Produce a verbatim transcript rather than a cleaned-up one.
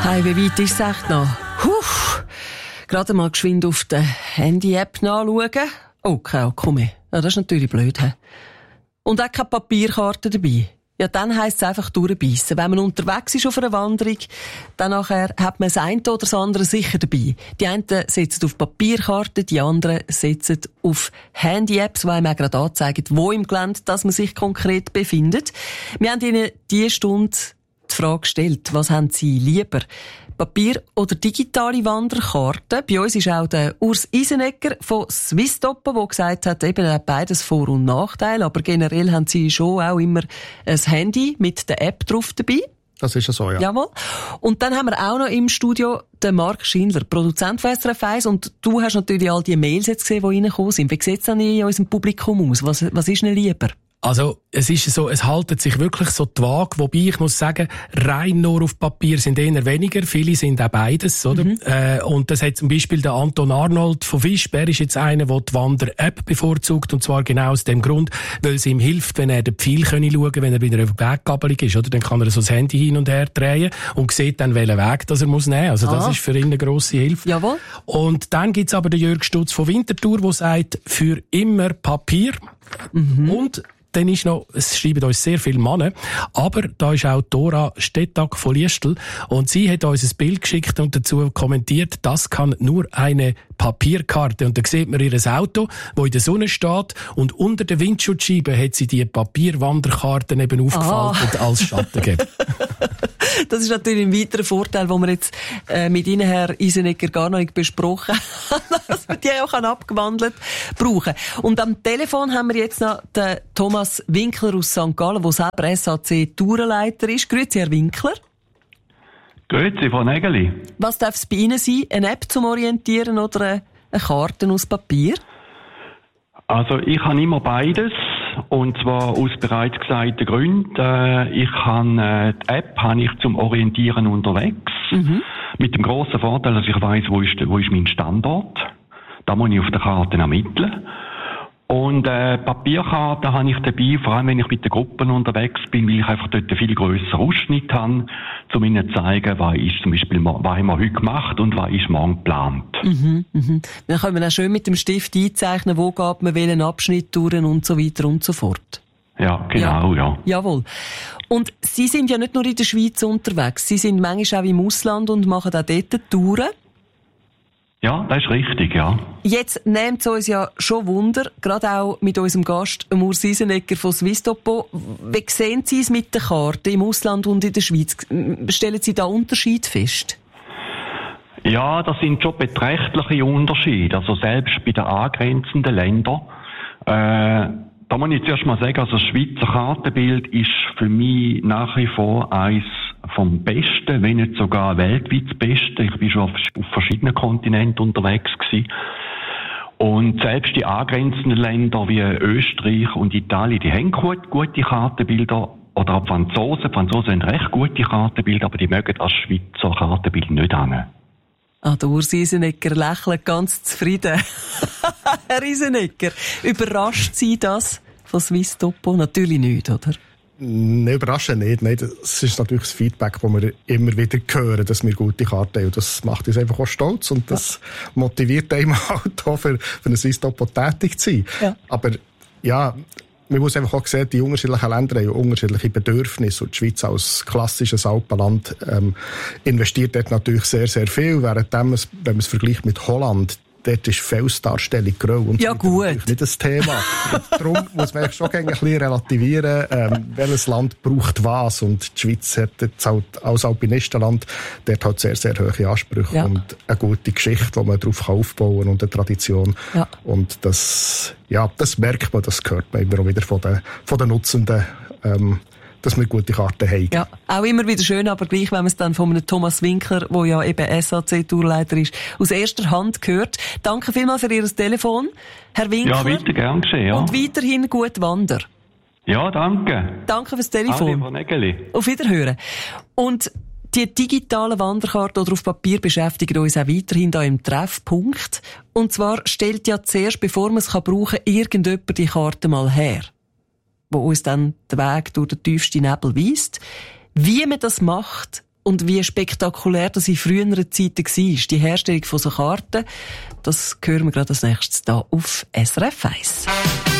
Hey, wie weit ist es echt noch? Huff. Gerade mal geschwind auf der Handy-App nachschauen. Oh, kein Akku mehr. Ja, das ist natürlich blöd. He? Und auch keine Papierkarte dabei. Ja, dann heisst es einfach durchbeissen. Wenn man unterwegs ist auf einer Wanderung, dann nachher hat man das eine oder das andere sicher dabei. Die einen setzen auf Papierkarten, die anderen setzen auf Handy-Apps, die einem auch gerade anzeigen, wo im Gelände dass man sich konkret befindet. Wir haben Ihnen diese Stunde die Frage gestellt, was haben Sie lieber? Papier- oder digitale Wanderkarten? Bei uns ist auch der Urs Isenegger von Swisstopo, der gesagt hat, eben hat beides Vor- und Nachteile, aber generell haben Sie schon auch immer ein Handy mit der App drauf dabei. Das ist ja so, ja. Jawohl. Und dann haben wir auch noch im Studio den Marc Schindler, Produzent von S R F eins. Und du hast natürlich all die Mails jetzt gesehen, die reingekommen sind. Wie sieht es dann in unserem Publikum aus? Was, was ist Ihnen lieber? Also, es ist so, es haltet sich wirklich so die Waage, wobei ich muss sagen, rein nur auf Papier sind eher weniger, viele sind auch beides, oder? Mhm. Äh, und das hat zum Beispiel der Anton Arnold von Visp, er ist jetzt einer, der die Wander-App bevorzugt, und zwar genau aus dem Grund, weil es ihm hilft, wenn er den Pfeil schauen kann, wenn er bei einer Weggabelung ist, oder? Dann kann er so das Handy hin und her drehen und sieht dann, welchen Weg das er muss nehmen. Also das ah. ist für ihn eine grosse Hilfe. Jawohl. Und dann gibt's aber den Jörg Stutz von Winterthur, der sagt, für immer Papier. Mhm. Und dann ist noch, es schreiben uns sehr viele Männer, aber da ist auch Dora Stettag von Liestl und sie hat uns ein Bild geschickt und dazu kommentiert, das kann nur eine Papierkarte. Und da sieht man ihr Auto, das in der Sonne steht, und unter der Windschutzscheibe hat sie die Papierwanderkarten eben aufgefaltet ah. als Schatten gegeben. Das ist natürlich ein weiterer Vorteil, den wir jetzt äh, mit Ihnen, Herr Isenegger, gar noch nicht besprochen haben, dass wir die auch abgewandelt brauchen. Und am Telefon haben wir jetzt noch den Thomas Winkler aus Sankt Gallen, der selber S A C-Tourenleiter ist. Grüezi, Herr Winkler. Grüezi, Frau Nägeli. Was darf es bei Ihnen sein? Eine App zum Orientieren oder eine Karte aus Papier? Also ich habe immer beides. Und zwar aus bereits gesagten Gründen. Äh, ich habe äh, die App habe ich zum Orientieren unterwegs. Mhm. Mit dem grossen Vorteil, dass ich weiss, wo ist, wo ist mein Standort. Da muss ich auf der Karte ermitteln. Und äh, Papierkarten habe ich dabei, vor allem wenn ich mit den Gruppen unterwegs bin, weil ich einfach dort einen viel grösseren Ausschnitt habe, um ihnen zu zeigen, was ist zum Beispiel, was haben wir heute gemacht und was ist morgen geplant. Mhm, mhm. Dann können wir auch schön mit dem Stift einzeichnen, wo geht man welchen Abschnitt durch und so weiter und so fort. Ja, genau, ja. ja. Jawohl. Und Sie sind ja nicht nur in der Schweiz unterwegs, Sie sind manchmal auch im Ausland und machen auch dort Touren. Ja, das ist richtig, ja. Jetzt nehmt es uns ja schon Wunder, gerade auch mit unserem Gast, Urs Isenegger von Swisstopo. Wie sehen Sie es mit den Karten im Ausland und in der Schweiz? Stellen Sie da Unterschied fest? Ja, das sind schon beträchtliche Unterschiede. Also selbst bei den angrenzenden Ländern. Äh, da muss ich zuerst mal sagen, also das Schweizer Kartenbild ist für mich nach wie vor eins vom Besten, wenn nicht sogar weltweit das Beste. Ich bin schon auf, auf verschiedenen Kontinenten unterwegs gewesen. Und selbst die angrenzenden Länder wie Österreich und Italien, die haben gut, gute Kartenbilder. Oder auch Franzosen. Franzosen haben recht gute Kartenbilder, aber die mögen das Schweizer Kartenbild nicht an. Ah, der Urs Isenegger lächelt ganz zufrieden. Herr Isenegger, überrascht Sie das von Swisstopo? Natürlich nicht, oder? Nein, überraschend nicht. Nein, das ist natürlich das Feedback, das wir immer wieder hören, dass wir gute Karten haben. Und das macht uns einfach auch stolz und das ja. motiviert einen halt auch für, für einen Swisstopo tätig zu sein. Ja. Aber ja, man muss einfach auch sehen, die unterschiedlichen Länder haben unterschiedliche Bedürfnisse. Und die Schweiz als klassisches Alpenland ähm, investiert dort natürlich sehr, sehr viel. Während wenn man es vergleicht mit Holland, dort ist Felsdarstellung grau und ja, gut. Natürlich nicht das Thema. Darum muss man schon ein bisschen relativieren, ähm, welches Land braucht was. Und die Schweiz hat jetzt halt als Alpinistenland dort halt sehr, sehr hohe Ansprüche ja. und eine gute Geschichte, die man darauf aufbauen kann und eine Tradition. Ja. Und das, ja, das merkt man, das hört man immer auch wieder von den, von den Nutzenden, ähm, dass wir gute Karten haben. Ja, auch immer wieder schön, aber gleich, wenn man es dann von einem Thomas Winkler, der ja eben S A C-Tourleiter ist, aus erster Hand hört. Danke vielmals für Ihr Telefon, Herr Winkler. Ja, weiter gern geschehen, ja. Und weiterhin gut Wander. Ja, danke. Danke fürs Telefon. Adi, auf Wiederhören. Und die digitalen Wanderkarten oder auf Papier beschäftigen uns auch weiterhin da im Treffpunkt. Und zwar stellt ja zuerst, bevor man es brauchen kann, irgendjemand die Karte mal her, wo uns dann den Weg durch den tiefsten Nebel weist. Wie man das macht, und wie spektakulär das in früheren Zeiten war, die Herstellung von so Karten, das hören wir gerade als nächstes hier auf S R F eins.